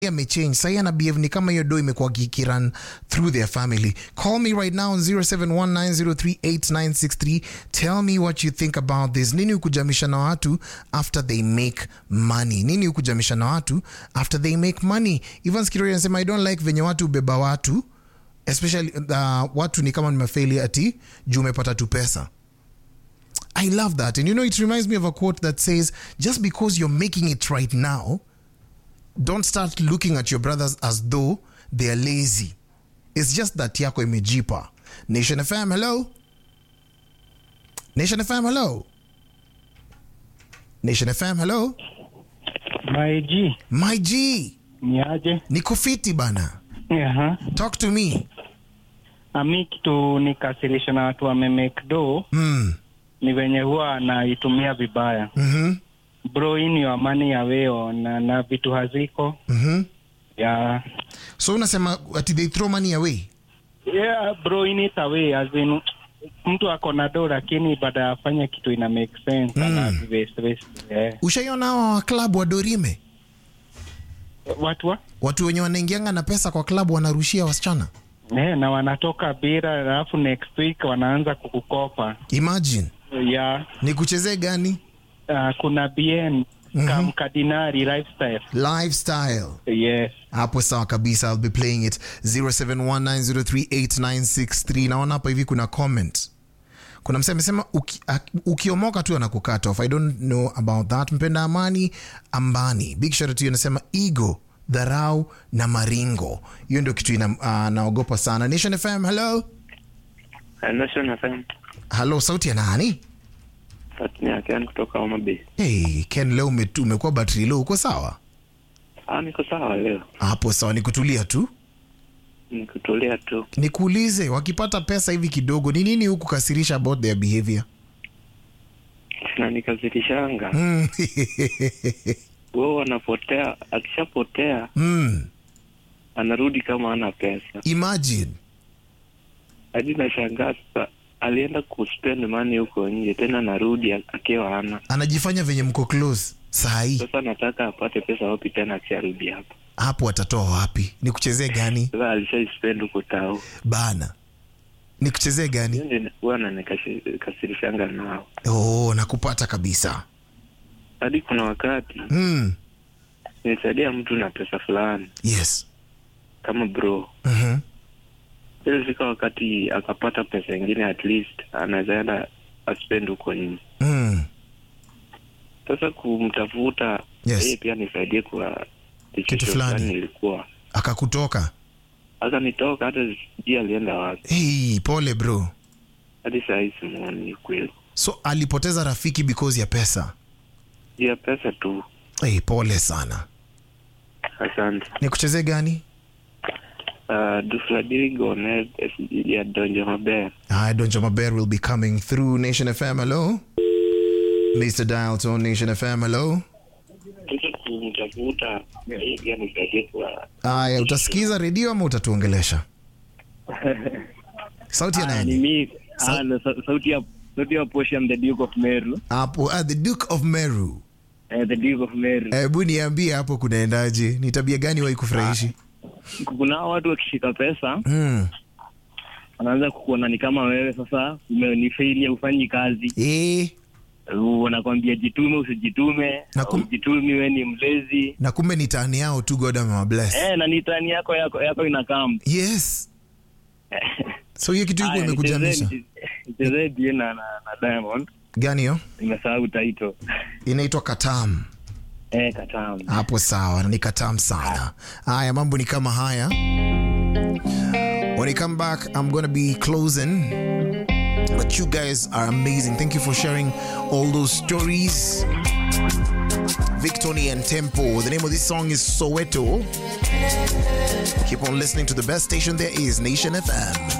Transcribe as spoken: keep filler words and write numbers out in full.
amechange sahi, ana behave ni kama hiyo do imekuwa kikiran through their family. Call me right now on zero seven one nine zero three eight nine six three. Tell me what you think about this. Nini ukujamisha na watu after they make money? Nini ukujamisha na watu after they make money? Ivan Skiroi anasema I don't like venye watu beba watu, especially uh, watu ni kama nimefeli ati juu umepata tu pesa. I love that. And you know, it reminds me of a quote that says, just because you're making it right now, don't start looking at your brothers as though they are lazy. It's just that yako imejipa. Nation F M, hello? Nation F M, hello? Nation F M, hello? My G. My G. Niaje? Niko fiti bana. Yeah. Talk to me. Ami kitu nikasirisha na watu wame make do. Mm. Ni venye huwa anaitumia vibaya. Mhm. Bro, hii ni amani ya weo na, na vitu haziko. Mhm. Yeah. So unasema ati they throw money away? Yeah, bro, hii ni away as in mtu ako na do lakini baada ya afanye kitu ina make sense mm. Ana waste waste. Yeah. Ushaiona hawa wa club wa Dorime? Watu wa? Watu wenye wanaingianga na pesa kwa club wanarushia wasichana? Eh, na wanatoka bira alafu next week wanaanza kukukopa. Imagine. Yeah. Ni kuchezee gani? Uh, kuna B N mm-hmm. Kam Kadinari lifestyle. Lifestyle. Yes. Hapo sawa kabisa. I'll be playing it. zero seven one nine zero three eight nine six three. Naona hapa hivi kuna comment. Kuna msema amesema uki, ukiomoka tu anakukata off. I don't know about that. Mpenda amani ambani. Big shout out to you. Anasema ego, dharau na maringo. Hiyo ndio kitu ina uh, naogopa sana. Nation F M, hello? Nation F M. Hello, sauti ya nani? Sauti ya Ken kutoka Homa Bay. Hey, Ken, leo umekuwa battery low, uko sawa? Ah, niko sawa leo. Hapo sawa, nikutulia tu. Nikutulia tu. Nikuulize, wakipata pesa hivi kidogo, ni nini huku kasirisha about their behavior? Na nikazirishanga. Mm. Wao wanapotea, akishapotea, mm. anarudi kama ana pesa. Imagine. Hadi nashangaa sasa alienda kuspend money huko nje tena anarudi akiwa hana. Anajifanya venye mko close. Sahi. Sasa nataka apate pesa wapi tena akirudi hapo. Hapo atatoa wapi? Ni kuchezee gani? Sasa alishaspend huko tao. Bana. Ni kuchezee gani? Ndio bwana nikasirishanga nao. Oh, nakupata kabisa. Hadi kuna wakati Mm. nilisaidia mtu na pesa fulani. Yes. Kama bro. Mhm. Ile fika wakati akapata pesa nyingine at least anaweza enda aspend huko nje. Mm. Sasa kumtafuta yes. Yeye pia nisaidie kwa kitu fulani nilikuwa. Akakutoka. Akanitoka hata sijui alienda wapi. Hey, pole bro. Hadi saa hii simuoni kweli. So alipoteza rafiki because ya pesa? Ya pesa tu. Hey, pole sana. Asante. Nikuchezee gani? Uh, Dufladiri Goned ya Donjo Maber. Hi, Donjo Maber will be coming through. Nation F M, hello? Mister Dial Tone, Nation F M, hello? Kumtafuta yeye pia nisaidie kwa. Aya, utasikiza redio ama utatuongelesha? Sauti ya nani? Mimi sauti ya sauti ya Posham, the Duke of Meru. Hapo, uh, the Duke of Meru. Eh, the Duke of Meru. Eh, bu niambie hapo kunaendaje? Ni tabia gani waikufurahishi? Kuna watu wakishika pesa, mm. wanaanza kukuona ni kama wewe sasa umenifaili ufanyi kazi. Eh. Wanakwambia jitume usijitume, kum... jitume wewe ni mlezi. Na kumbe ni tani yao tu, God am bless. Eh, na ni tani yako yako yako inakam. Yes. So hiyo kitu iko imekujamisha. Chezee bien na na Diamond. Gani hiyo? Nimesahau title. Inaitwa Katam. Eh, Katam. Hapo sawa, ni Katam sana. Haya, mambo ni kama haya. When I come back, I'm going to be closing. But you guys are amazing. Thank you for sharing all those stories. Victony and Tempo. The name of this song is Soweto. Keep on listening to the best station there is, Nation F M.